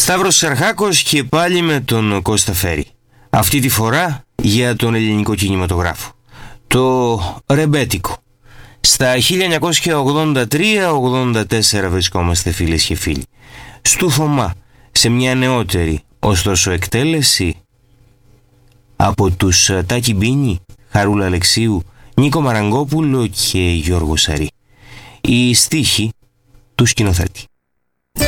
Σταύρος Σαρχάκος και πάλι με τον Κώστα Φέρη. Αυτή τη φορά για τον ελληνικό κινηματογράφο. Το ρεμπέτικο. Στα 1983-84 βρισκόμαστε, φίλες και φίλοι. Στου Θωμά, σε μια νεότερη ωστόσο εκτέλεση από τους Τάκη Μπίνη, Χαρούλα Αλεξίου, Νίκο Μαραγκόπουλο και Γιώργο Σαρή. Η στίχη του σκηνοθέτη.